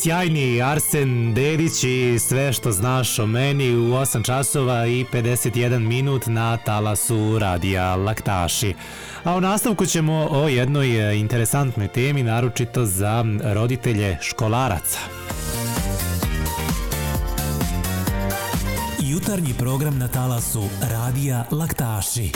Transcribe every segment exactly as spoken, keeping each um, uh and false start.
sjajni Arsen Dedić i sve što znaš o meni u osam časova i pedeset jedan minut na talasu radija Laktaši. A u nastavku ćemo o jednoj interesantnoj temi, naročito za roditelje školaraca. Jutarnji program na talasu radija Laktaši.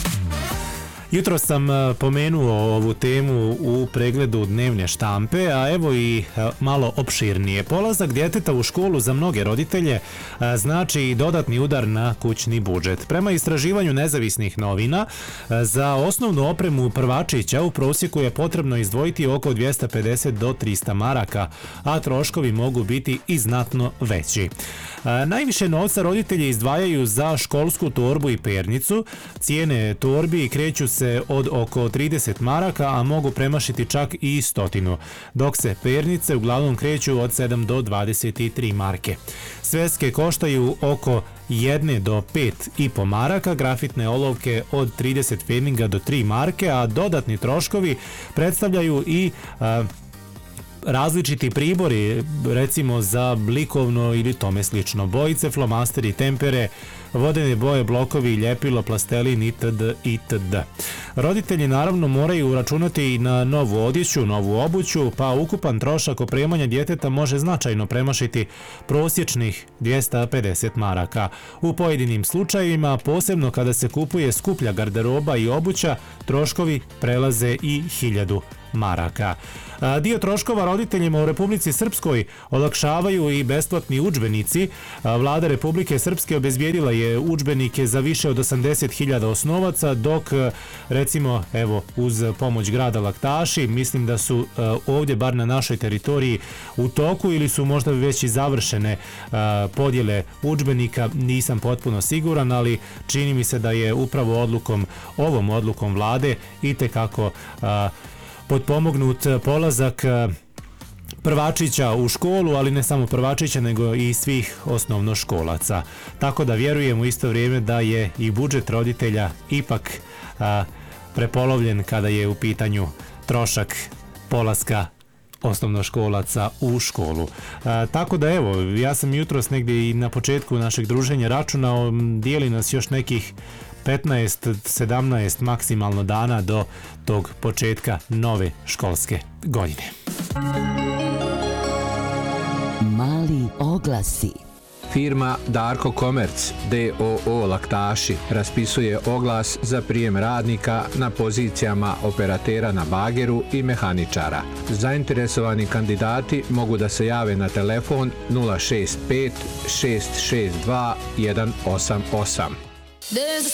Jutro sam pomenuo ovu temu u pregledu dnevne štampe, a evo i malo opširnije. Polazak djeteta u školu za mnoge roditelje znači i dodatni udar na kućni budžet. Prema istraživanju nezavisnih novina, za osnovnu opremu prvačića u prosjeku je potrebno izdvojiti oko dvjesto pedeset do tristo maraka, a troškovi mogu biti i znatno veći. Najviše novca roditelji izdvajaju za školsku torbu i pernicu. Cijene torbi kreću se od oko trideset maraka, a mogu premašiti čak i stotinu, dok se pernice uglavnom kreću od sedam do dvadeset tri marke. Sveske koštaju oko jedne do pet i po maraka, grafitne olovke od trideset pfenninga do tri marke, a dodatni troškovi predstavljaju i a, različiti pribori, recimo za likovno ili tome slično, bojice, flomasteri, tempere, vodene boje, blokovi, ljepilo, plastelin itd. itd. Roditelji naravno moraju računati i na novu odjeću, novu obuću, pa ukupan trošak opremanja djeteta može značajno premašiti prosječnih dvjesto pedeset maraka. U pojedinim slučajevima, posebno kada se kupuje skuplja garderoba i obuća, troškovi prelaze i hiljadu maraka. Dio troškova roditeljima u Republici Srpskoj olakšavaju i besplatni udžbenici. Vlada Republike Srpske obezbijedila je udžbenike za više od osamdeset hiljada osnovaca, dok recimo evo uz pomoć grada Laktaši, mislim da su ovdje bar na našoj teritoriji u toku ili su možda već i završene podjele udžbenika, nisam potpuno siguran, ali čini mi se da je upravo odlukom, ovom odlukom vlade itekako potpomognut polazak prvačića u školu, ali ne samo prvačića, nego i svih osnovnoškolaca. Tako da vjerujem u isto vrijeme da je i budžet roditelja ipak a, prepolovljen kada je u pitanju trošak polaska osnovnoškolaca u školu. A, tako da evo, ja sam jutros negdje i na početku našeg druženja računao, dijeli nas još nekih petnaest sedamnaest maksimalno dana do tog početka nove školske godine. Mali oglasi. Firma Darko Komerc d o o Laktaši raspisuje oglas za prijem radnika na pozicijama operatera na bageru i mehaničara. Zainteresovani kandidati mogu da se jave na telefon nula šest pet šest šest dva jedan osam osam. There's a